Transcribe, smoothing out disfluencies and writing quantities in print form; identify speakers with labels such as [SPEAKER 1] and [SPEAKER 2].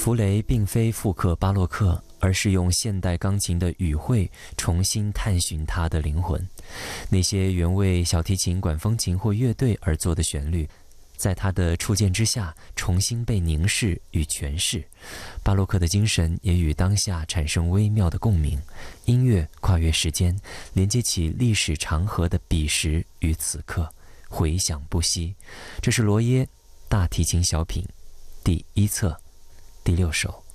[SPEAKER 1] 弗雷并非复刻巴洛克，而是用现代钢琴的语汇重新探寻它的灵魂。那些原为小提琴、管风琴或乐队而作的旋律，在他的触键之下重新被凝视与诠释。巴洛克的精神也与当下产生微妙的共鸣，音乐跨越时间，连接起历史长河的彼时与此刻，回响不息。这是罗耶大提琴小品第1册第6首。